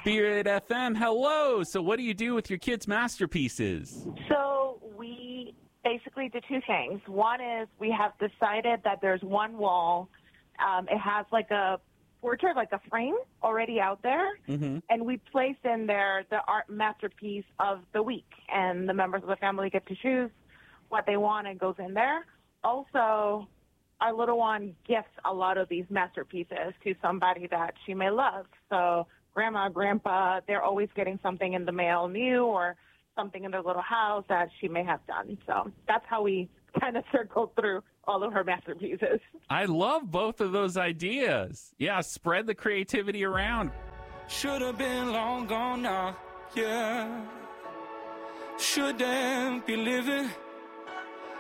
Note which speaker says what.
Speaker 1: Spirit FM. Hello. So what do you do with your kids' masterpieces?
Speaker 2: So we basically do two things. One is we have decided that there's one wall. It has like a portrait, like a frame already out there. And we place in there the art masterpiece of the week. And the members of the family get to choose what they want and goes in there. Also, our little one gifts a lot of these masterpieces to somebody that she may love. So grandma, grandpa, they're always getting something in the mail new or something in their little house that she may have done. So that's how we kind of circle through all of her masterpieces.
Speaker 1: I love both of those ideas. Yeah, spread the creativity around.
Speaker 3: Should have been long gone now, yeah. Shouldn't be living